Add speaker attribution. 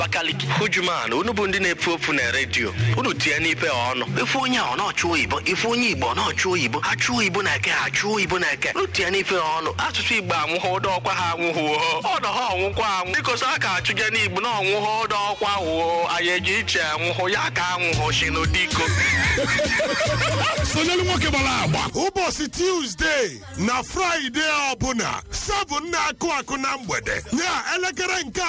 Speaker 1: Bakaliki Hujuman unu bụ ndị na-efu ofu na redio unu tie n'ipe ọnụ ife onye a ọ na-achụ oyibo ife onye Igbo ọ na-achụ oyibo achụ oyibo na eke achụ oyibo na eke unu tie n'ipe ọnụ asụsụ Igbo anwụghị ụdọ ọkwa ha anwụghị ọdọ ha ọnwụkwa anwụ dịkosa aka achụje n'Igbo na ọnwụghị ụdọ ọkwa hụo anyị eji iche anwụhụ ya ka anwụhụ shi n'odiko
Speaker 2: sonyelu nwoke gbara agba ụbọchị Tuesday na Friday ọbụla 7 na-akụ na mgbede ya elekere nke